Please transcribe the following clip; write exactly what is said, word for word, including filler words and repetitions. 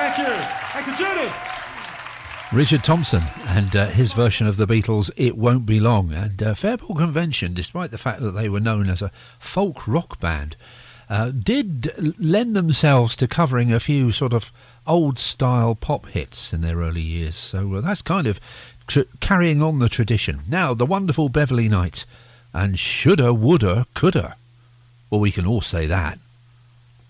Thank you. Thank you, Judy. Richard Thompson and uh, his version of the Beatles' It Won't Be Long. And uh, Fairport Convention, despite the fact that they were known as a folk rock band, uh, did lend themselves to covering a few sort of old-style pop hits in their early years. So uh, that's kind of tr- carrying on the tradition. Now, the wonderful Beverly Knight and Shoulda, Woulda, Coulda. Well, we can all say that.